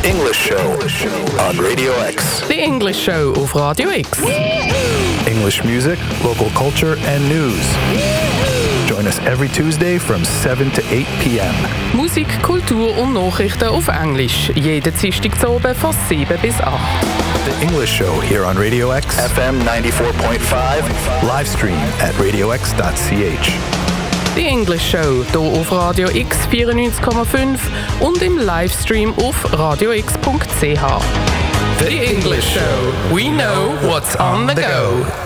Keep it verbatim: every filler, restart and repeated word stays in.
English Show on Radio X. The English Show auf Radio X. English music, local culture and news. Join us every Tuesday from seven to eight p.m. Musik, Kultur und Nachrichten auf Englisch. Jeden Dienstag zu oben von sieben bis acht. The English Show here on Radio X. F M ninety-four point five. Livestream at radio x dot c h. The English Show hier auf Radio X vierundneunzig Komma fünf und im Livestream auf radio x punkt c h. The English Show. We know what's on the go.